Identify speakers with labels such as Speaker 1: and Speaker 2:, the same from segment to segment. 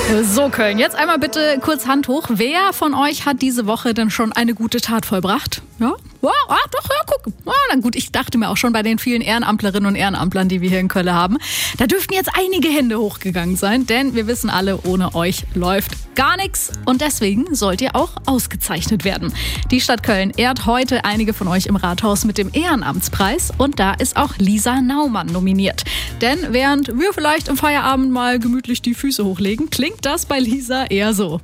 Speaker 1: So, Köln, jetzt einmal bitte kurz Hand hoch. Wer von euch hat diese Woche denn schon eine gute Tat vollbracht? Ja? Guck. Na gut, ich dachte mir auch schon bei den vielen Ehrenamtlerinnen und Ehrenamtlern, die wir hier in Köln haben, da dürften jetzt einige Hände hochgegangen sein, denn wir wissen alle, ohne euch läuft gar nichts und deswegen sollt ihr auch ausgezeichnet werden. Die Stadt Köln ehrt heute einige von euch im Rathaus mit dem Ehrenamtspreis und da ist auch Lisa Naumann nominiert. Denn während wir vielleicht im Feierabend mal gemütlich die Füße hochlegen, klingt das bei Lisa eher so.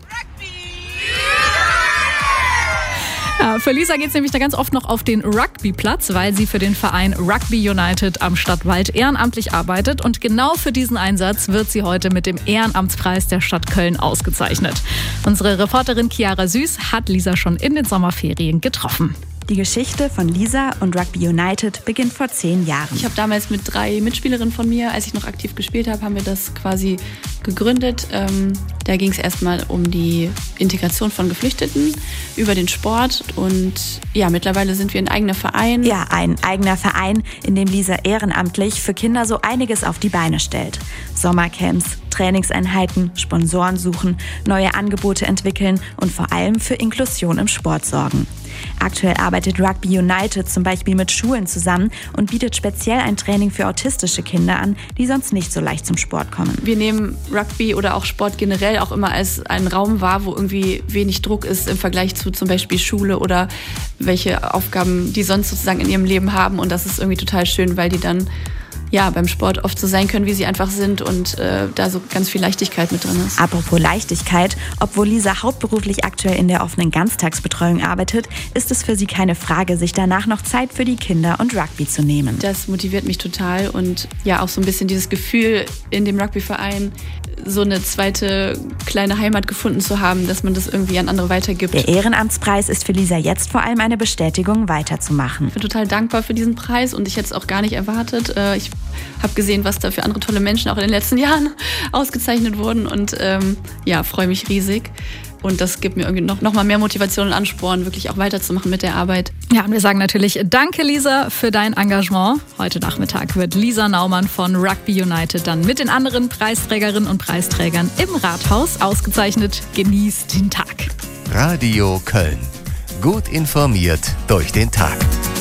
Speaker 1: Ja, für Lisa geht es nämlich da ganz oft noch auf den Rugbyplatz, weil sie für den Verein Rugby United am Stadtwald ehrenamtlich arbeitet. Und genau für diesen Einsatz wird sie heute mit dem Ehrenamtspreis der Stadt Köln ausgezeichnet. Unsere Reporterin Chiara Süß hat Lisa schon in den Sommerferien getroffen.
Speaker 2: Die Geschichte von Lisa und Rugby United beginnt vor 10 Jahren.
Speaker 3: Ich habe damals mit 3 Mitspielerinnen von mir, als ich noch aktiv gespielt habe, haben wir das quasi gegründet. Da ging es erstmal um die Integration von Geflüchteten über den Sport und ja, mittlerweile sind wir ein eigener Verein.
Speaker 2: Ja, ein eigener Verein, in dem Lisa ehrenamtlich für Kinder so einiges auf die Beine stellt. Sommercamps, Trainingseinheiten, Sponsoren suchen, neue Angebote entwickeln und vor allem für Inklusion im Sport sorgen. Aktuell arbeitet Rugby United zum Beispiel mit Schulen zusammen und bietet speziell ein Training für autistische Kinder an, die sonst nicht so leicht zum Sport kommen.
Speaker 3: Wir nehmen Rugby oder auch Sport generell auch immer als einen Raum wahr, wo irgendwie wenig Druck ist im Vergleich zu zum Beispiel Schule oder welche Aufgaben die sonst sozusagen in ihrem Leben haben. Und das ist irgendwie total schön, weil die dann beim Sport oft so sein können, wie sie einfach sind und da so ganz viel Leichtigkeit mit drin ist.
Speaker 2: Apropos Leichtigkeit, obwohl Lisa hauptberuflich aktuell in der offenen Ganztagsbetreuung arbeitet, ist es für sie keine Frage, sich danach noch Zeit für die Kinder und Rugby zu nehmen.
Speaker 3: Das motiviert mich total und ja auch so ein bisschen dieses Gefühl in dem Rugbyverein, so eine zweite kleine Heimat gefunden zu haben, dass man das irgendwie an andere weitergibt.
Speaker 2: Der Ehrenamtspreis ist für Lisa jetzt vor allem eine Bestätigung, weiterzumachen.
Speaker 3: Ich bin total dankbar für diesen Preis und ich hätte es auch gar nicht erwartet. Ich habe gesehen, was da für andere tolle Menschen auch in den letzten Jahren ausgezeichnet wurden und freue mich riesig. Und das gibt mir irgendwie noch mal mehr Motivation und Ansporn, wirklich auch weiterzumachen mit der Arbeit.
Speaker 1: Ja, und wir sagen natürlich danke, Lisa, für dein Engagement. Heute Nachmittag wird Lisa Naumann von Rugby United dann mit den anderen Preisträgerinnen und Preisträgern im Rathaus ausgezeichnet. Genießt den Tag.
Speaker 4: Radio Köln. Gut informiert durch den Tag.